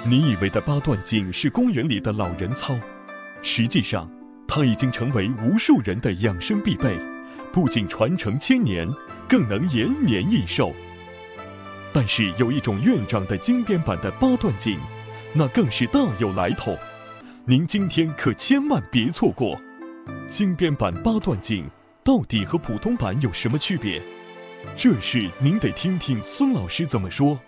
你以为的八段锦是公园里的老人操，实际上，它已经成为无数人的养生必备，不仅传承千年，更能延年益寿。但是有一种院长的精编版的八段锦，那更是大有来头，您今天可千万别错过。精编版八段锦到底和普通版有什么区别？这事您得听听孙老师怎么说。